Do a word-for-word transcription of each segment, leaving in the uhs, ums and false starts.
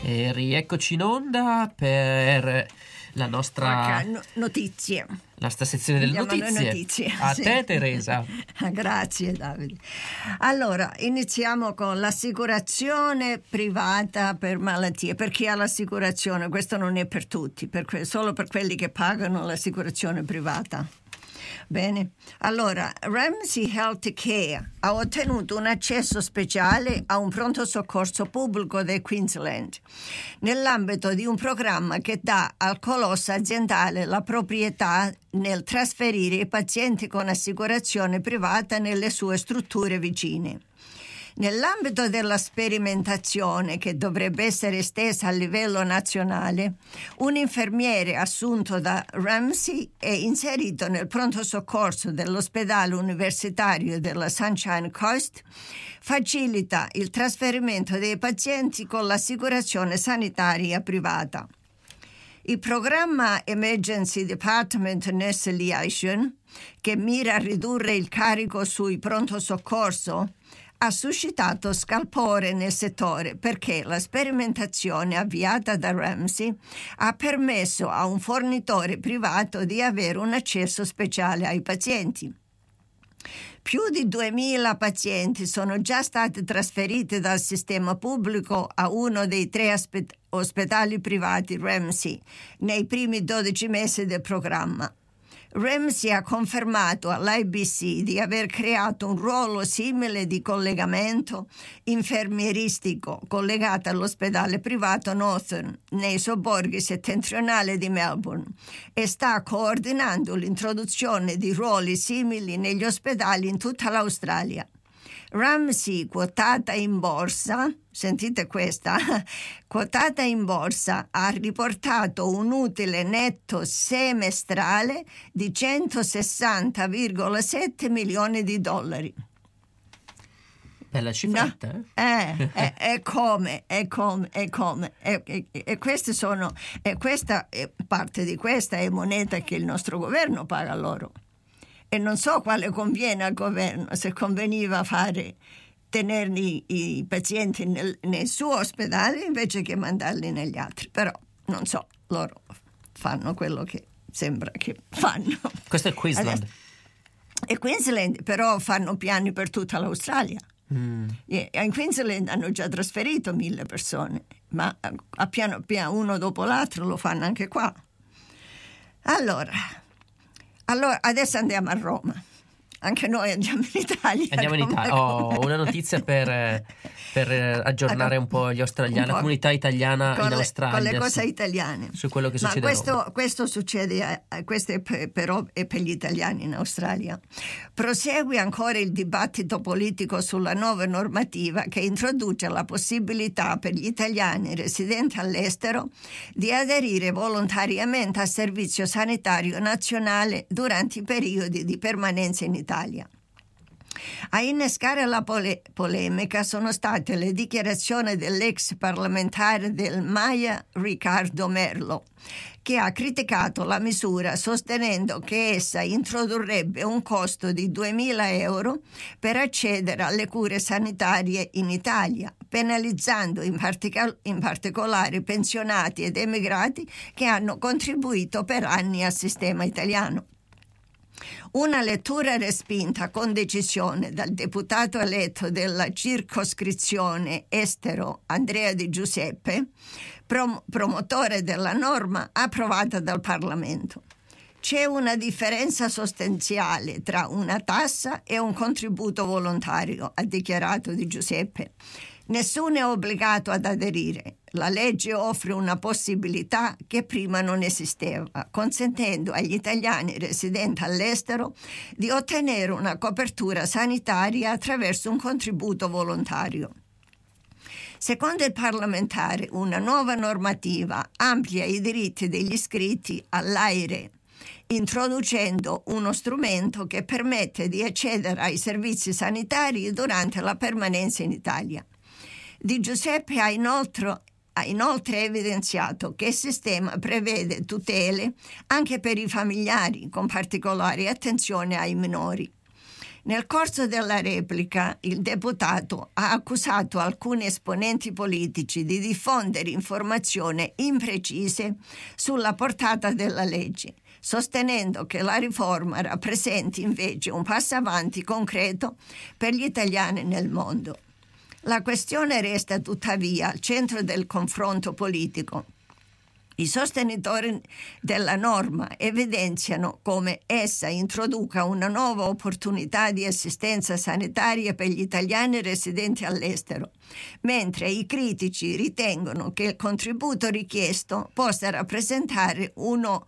E rieccoci in onda per la nostra no, notizie. La nostra sezione delle notizie. notizie. A sì. te, Teresa. Grazie, Davide. Allora, iniziamo con l'assicurazione privata per malattie. Per chi ha l'assicurazione, questo non è per tutti, per que- solo per quelli che pagano l'assicurazione privata. Bene, allora Ramsay Health Care ha ottenuto un accesso speciale a un pronto soccorso pubblico del Queensland nell'ambito di un programma che dà al colosso aziendale la proprietà nel trasferire i pazienti con assicurazione privata nelle sue strutture vicine. Nell'ambito della sperimentazione, che dovrebbe essere estesa a livello nazionale, un infermiere assunto da Ramsay è inserito nel pronto soccorso dell'ospedale universitario della Sunshine Coast, facilita il trasferimento dei pazienti con l'assicurazione sanitaria privata. Il programma Emergency Department Nurse Liaison, che mira a ridurre il carico sui pronto soccorso, ha suscitato scalpore nel settore perché la sperimentazione avviata da Ramsay ha permesso a un fornitore privato di avere un accesso speciale ai pazienti. Più di duemila pazienti sono già stati trasferiti dal sistema pubblico a uno dei tre aspe- ospedali privati Ramsay nei primi dodici mesi del programma. Ramsay ha confermato all'I B C di aver creato un ruolo simile di collegamento infermieristico collegato all'ospedale privato Northern nei sobborghi settentrionali di Melbourne e sta coordinando l'introduzione di ruoli simili negli ospedali in tutta l'Australia. Ramsay, quotata in borsa, sentite questa, quotata in borsa, ha riportato un utile netto semestrale di centosessanta virgola sette milioni di dollari. Bella cifretta, no, eh? È, è come, è come, è come. E, e, e queste sono, e questa è, parte di questa è moneta che il nostro governo paga loro. E non so quale conviene al governo, se conveniva fare tenerli i pazienti nel, nel suo ospedale invece che mandarli negli altri, però non so, loro fanno quello che sembra che fanno. Questo è Queensland. Adesso, e Queensland però fanno piani per tutta l'Australia. Mm. E in Queensland hanno già trasferito mille persone, ma a piano piano uno dopo l'altro lo fanno anche qua. Allora Allora, adesso andiamo a Roma. Anche noi andiamo in Italia. Andiamo in Italia. Oh, una notizia per, per aggiornare un po' gli australiani, la comunità italiana in le, Australia. Con le cose su, italiane. Su quello che succede. Ma questo, questo succede, questo è per, però è per gli italiani in Australia. Prosegue ancora il dibattito politico sulla nuova normativa che introduce la possibilità per gli italiani residenti all'estero di aderire volontariamente al servizio sanitario nazionale durante i periodi di permanenza in Italia. A innescare la pole- polemica sono state le dichiarazioni dell'ex parlamentare del Maya Riccardo Merlo, che ha criticato la misura sostenendo che essa introdurrebbe un costo di duemila euro per accedere alle cure sanitarie in Italia, penalizzando in, partico- in particolare pensionati ed emigrati che hanno contribuito per anni al sistema italiano. Una lettura respinta con decisione dal deputato eletto della circoscrizione estero Andrea Di Giuseppe, prom- promotore della norma approvata dal Parlamento. C'è una differenza sostanziale tra una tassa e un contributo volontario, ha dichiarato Di Giuseppe. Nessuno è obbligato ad aderire. La legge offre una possibilità che prima non esisteva, consentendo agli italiani residenti all'estero di ottenere una copertura sanitaria attraverso un contributo volontario. Secondo il parlamentare, una nuova normativa amplia i diritti degli iscritti all'A I R E, introducendo uno strumento che permette di accedere ai servizi sanitari durante la permanenza in Italia. Di Giuseppe ha inoltre, ha inoltre evidenziato che il sistema prevede tutele anche per i familiari, con particolare attenzione ai minori. Nel corso della replica, il deputato ha accusato alcuni esponenti politici di diffondere informazioni imprecise sulla portata della legge, sostenendo che la riforma rappresenti invece un passo avanti concreto per gli italiani nel mondo. La questione resta tuttavia al centro del confronto politico. I sostenitori della norma evidenziano come essa introduca una nuova opportunità di assistenza sanitaria per gli italiani residenti all'estero, mentre i critici ritengono che il contributo richiesto possa rappresentare uno,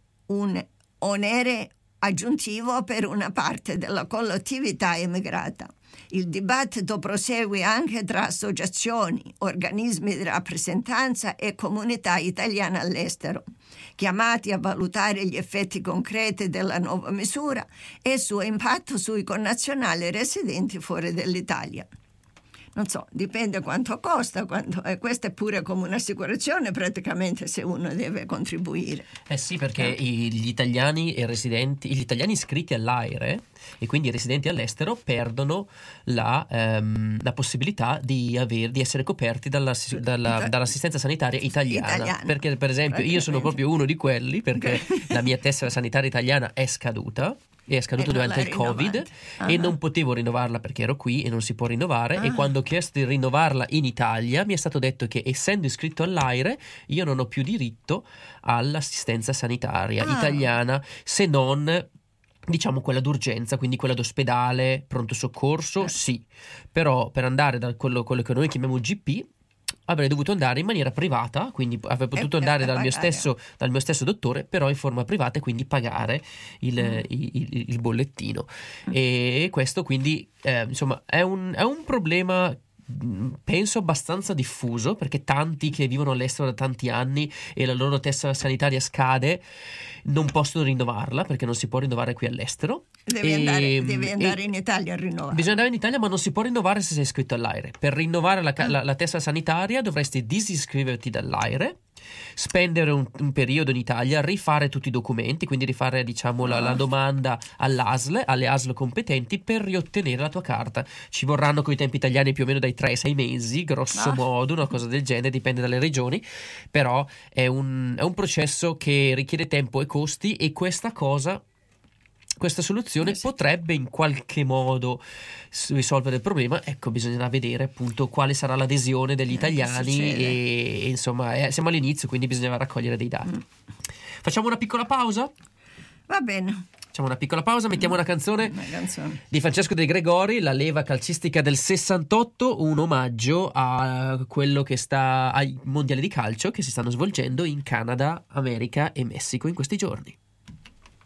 un onere aggiuntivo per una parte della collettività emigrata. Il dibattito prosegue anche tra associazioni, organismi di rappresentanza e comunità italiane all'estero, chiamati a valutare gli effetti concreti della nuova misura e il suo impatto sui connazionali residenti fuori dall'Italia. Non so, dipende quanto costa, quanto, eh, questa è pure come un'assicurazione praticamente se uno deve contribuire. Eh sì, perché eh. gli italiani e residenti, gli italiani iscritti all'AIRE e quindi i residenti all'estero perdono la, ehm, la possibilità di, aver, di essere coperti dalla, dalla, dall'assistenza sanitaria italiana. italiana. Perché per esempio io sono proprio uno di quelli, perché la mia tessera sanitaria italiana è scaduta. È scaduto e durante il Covid uh-huh. e non potevo rinnovarla perché ero qui e non si può rinnovare uh-huh. e quando ho chiesto di rinnovarla in Italia mi è stato detto che essendo iscritto all'AIRE io non ho più diritto all'assistenza sanitaria uh-huh. italiana, se non diciamo quella d'urgenza, quindi quella d'ospedale, pronto soccorso, eh. sì, però per andare da quello, quello che noi chiamiamo G P avrei dovuto andare in maniera privata, quindi avrei potuto andare dal mio, stesso, dal mio stesso dottore, però in forma privata e quindi pagare il, mm. il, il, il bollettino. Mm. E questo quindi eh, insomma è un, è un problema penso abbastanza diffuso, perché tanti che vivono all'estero da tanti anni e la loro tessera sanitaria scade non possono rinnovarla perché non si può rinnovare qui all'estero. Devi e, andare, devi andare in Italia a rinnovare. Bisogna andare in Italia, ma non si può rinnovare se sei iscritto all'AIRE. Per rinnovare la, ah. la, la tessera sanitaria dovresti disiscriverti dall'AIRE, spendere un, un periodo in Italia, rifare tutti i documenti, quindi rifare diciamo la, la domanda all'A S L, alle A S L competenti per riottenere la tua carta. Ci vorranno con i tempi italiani più o meno dai tre ai sei mesi, grosso ah. modo, una cosa del genere, dipende dalle regioni, però è un, è un processo che richiede tempo e costi, e questa cosa questa soluzione eh sì. potrebbe in qualche modo risolvere il problema. Ecco, bisognerà vedere appunto quale sarà l'adesione degli eh, italiani e, e insomma eh, siamo all'inizio, quindi bisognerà raccogliere dei dati. Mm. Facciamo una piccola pausa? Va bene. Facciamo una piccola pausa, mettiamo una canzone, una canzone di Francesco De Gregori, la leva calcistica del sessantotto, un omaggio a quello che sta ai mondiali di calcio che si stanno svolgendo in Canada, America e Messico in questi giorni.